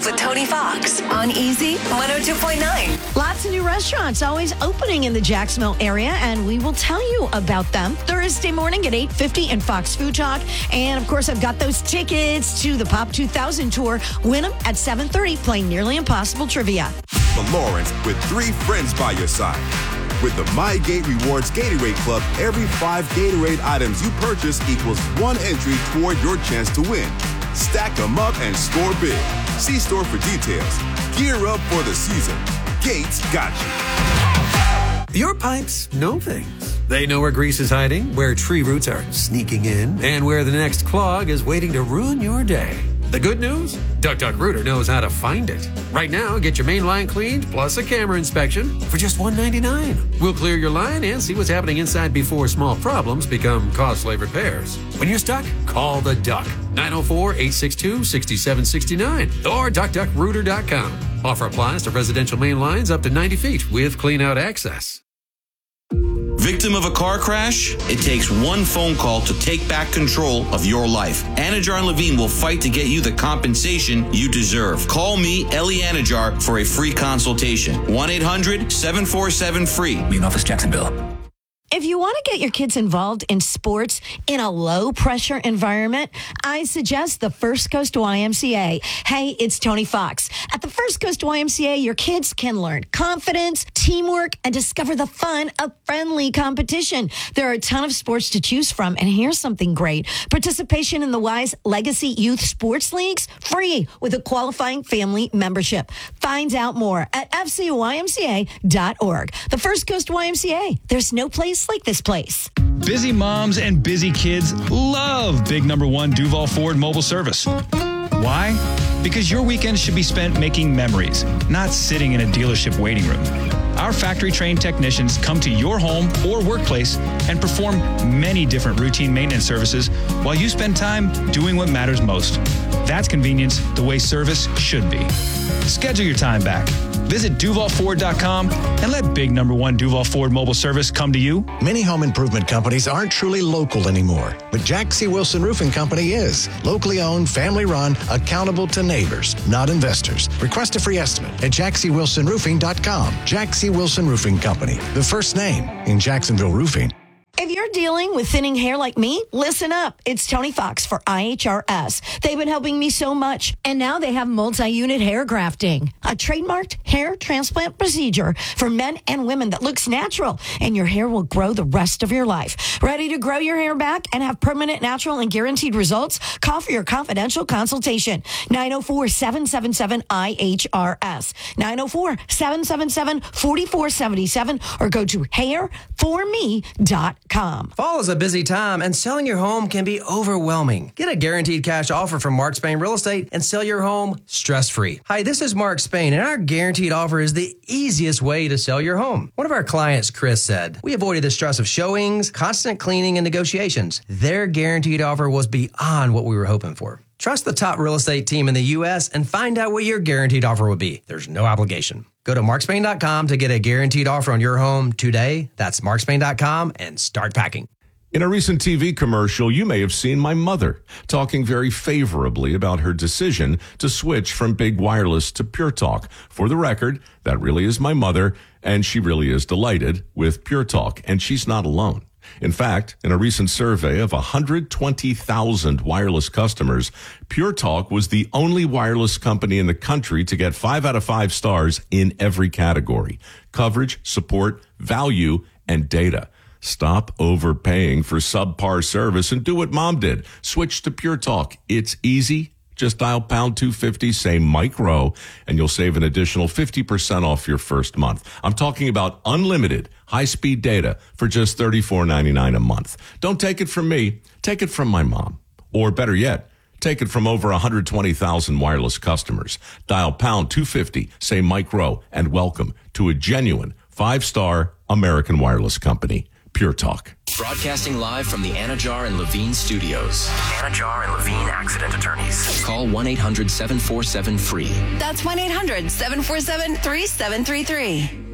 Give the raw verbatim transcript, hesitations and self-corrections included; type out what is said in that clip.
With Tony Fox on Easy one oh two point nine. Lots of new restaurants always opening in the Jacksonville area, and we will tell you about them Thursday morning at eight fifty in Fox Food Talk. And, of course, I've got those tickets to the Pop two thousand tour. Win them at seven thirty, playing Nearly Impossible Trivia. For Lawrence, with three friends by your side. With the MyGate Rewards Gatorade Club, every five Gatorade items you purchase equals one entry toward your chance to win. Stack them up and score big. See store for details. Gear up for the season. Gates got you. Your pipes know things. They know where grease is hiding, where tree roots are sneaking in, and where the next clog is waiting to ruin your day. The good news? Duck Duck Rooter knows how to find it. Right now, get your main line cleaned plus a camera inspection for just one hundred ninety-nine dollars. We'll clear your line and see what's happening inside before small problems become costly repairs. When you're stuck, call the Duck. nine oh four, eight six two, six seven six nine or duck duck rooter dot com. Offer applies to residential main lines up to ninety feet with clean-out access. Victim of a car crash? It takes one phone call to take back control of your life. Anajar and Levine will fight to get you the compensation you deserve. Call me, Ellie Anajar, for a free consultation. one eight hundred, seven four seven, free. Main office, Jacksonville. If you want to get your kids involved in sports in a low-pressure environment, I suggest the First Coast Y M C A. Hey, it's Tony Fox. At the First Coast Y M C A, your kids can learn confidence, teamwork, and discover the fun of friendly competition. There are a ton of sports to choose from, and here's something great. Participation in the Wise Legacy Youth Sports Leagues, free with a qualifying family membership. Find out more at f c y m c a dot org. The First Coast Y M C A. There's no place like this place. Busy moms and busy kids love Big Number One Duval Ford mobile service. Why? Because your weekend should be spent making memories, not sitting in a dealership waiting room. Our factory-trained technicians come to your home or workplace and perform many different routine maintenance services while you spend time doing what matters most. That's convenience the way service should be. Schedule your time back. Visit Duval Ford dot com and let Big Number One Duval Ford Mobile Service come to you. Many home improvement companies aren't truly local anymore, but Jack C. Wilson Roofing Company is. Locally owned, family run, accountable to neighbors, not investors. Request a free estimate at jack c wilson roofing dot com. Jack C. Wilson Roofing Company, the first name in Jacksonville roofing. If you're dealing with thinning hair like me, listen up. It's Tony Fox for I H R S. They've been helping me so much, and now they have multi-unit hair grafting, a trademarked hair transplant procedure for men and women that looks natural, and your hair will grow the rest of your life. Ready to grow your hair back and have permanent, natural, and guaranteed results? Call for your confidential consultation. nine oh four, seven seven seven, I H R S. nine oh four, seven seven seven, four four seven seven or go to hair for me dot com. Fall is a busy time, and selling your home can be overwhelming. Get a guaranteed cash offer from Mark Spain Real Estate and sell your home stress-free. Hi, this is Mark Spain, and our guaranteed offer is the easiest way to sell your home. One of our clients, Chris, said, "We avoided the stress of showings, constant cleaning, and negotiations. Their guaranteed offer was beyond what we were hoping for." Trust the top real estate team in the U S and find out what your guaranteed offer would be. There's no obligation. Go to mark spain dot com to get a guaranteed offer on your home today. That's mark spain dot com and start packing. In a recent T V commercial, you may have seen my mother talking very favorably about her decision to switch from Big Wireless to Pure Talk. For the record, that really is my mother, and she really is delighted with Pure Talk, and she's not alone. In fact, in a recent survey of one hundred twenty thousand wireless customers, Pure Talk was the only wireless company in the country to get five out of five stars in every category: coverage, support, value, and data. Stop overpaying for subpar service and do what Mom did. Switch to Pure Talk. It's easy. Just dial pound two fifty, say micro, and you'll save an additional fifty percent off your first month. I'm talking about unlimited high-speed data for just thirty-four ninety-nine a month. Don't take it from me. Take it from my mom. Or better yet, take it from over one hundred twenty thousand wireless customers. Dial pound two fifty, say micro, and welcome to a genuine five-star American wireless company. Pure Talk. Broadcasting live from the Anajar and Levine studios. Anajar and Levine Accident Attorneys. Call one eight hundred, seven four seven, free. That's one eight hundred, seven four seven, three seven three three.